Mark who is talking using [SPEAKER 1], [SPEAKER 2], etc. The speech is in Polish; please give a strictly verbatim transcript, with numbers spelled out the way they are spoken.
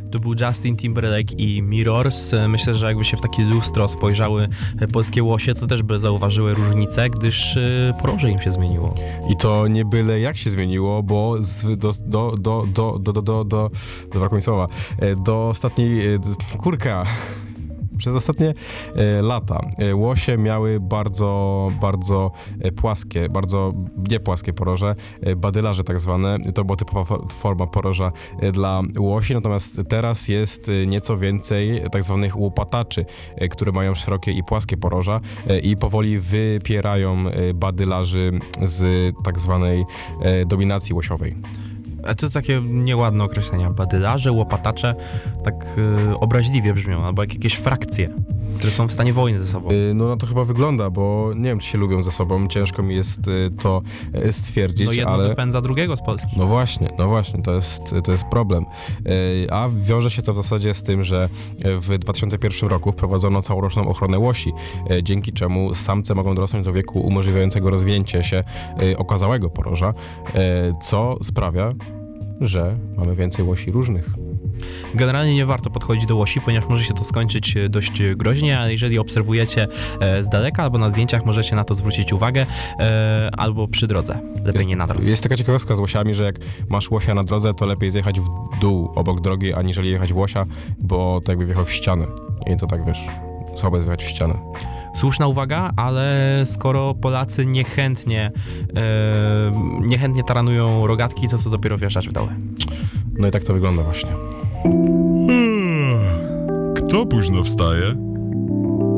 [SPEAKER 1] To był Justin Timberlake i Mirrors. Myślę, że jakby się w takie lustro spojrzały polskie łosie, to też by zauważyły różnicę, gdyż poroże im się zmieniło.
[SPEAKER 2] I to nie byle jak się zmieniło, bo z, do, do, do, do, do, do, do, do, do, mi słowa, do ostatniej, kurka, przez ostatnie e, lata e, łosie miały bardzo, bardzo e, płaskie, bardzo niepłaskie poroże, e, badylarze tak zwane. To była typowa for, forma poroża e, dla łosi, natomiast teraz jest e, nieco więcej tak zwanych łopataczy, e, które mają szerokie i płaskie poroża e, i powoli wypierają e, badylarzy z tak zwanej e, dominacji łosiowej.
[SPEAKER 1] A to takie nieładne określenia. Badylarze, łopatacze, tak yy, obraźliwie brzmią, albo jak jakieś frakcje, które są w stanie wojny ze sobą.
[SPEAKER 2] Yy, no na to chyba wygląda, bo nie wiem, czy się lubią ze sobą. Ciężko mi jest yy, to yy, stwierdzić,
[SPEAKER 1] no jedno
[SPEAKER 2] ale...
[SPEAKER 1] wypędza drugiego z Polski.
[SPEAKER 2] No właśnie, no właśnie, to jest, to jest problem. Yy, a wiąże się to w zasadzie z tym, że w dwa tysiące pierwszym roku wprowadzono całoroczną ochronę łosi, yy, dzięki czemu samce mogą dorosnąć do wieku umożliwiającego rozwinięcie się yy, okazałego poroża, yy, co sprawia, że mamy więcej łosi różnych.
[SPEAKER 1] Generalnie nie warto podchodzić do łosi, ponieważ może się to skończyć dość groźnie, a jeżeli obserwujecie z daleka albo na zdjęciach, możecie na to zwrócić uwagę, albo przy drodze, lepiej
[SPEAKER 2] jest,
[SPEAKER 1] nie na drodze.
[SPEAKER 2] Jest taka ciekawostka z łosiami, że jak masz łosia na drodze, to lepiej zjechać w dół obok drogi, aniżeli jechać w łosia, bo to jakby wjechał w ścianę. I to tak, wiesz, słabo wjechać w ścianę.
[SPEAKER 1] Słuszna uwaga, ale skoro Polacy niechętnie e, niechętnie taranują rogatki, to co dopiero wjeżdżać w doły.
[SPEAKER 2] No i tak to wygląda właśnie.
[SPEAKER 3] Kto późno wstaje?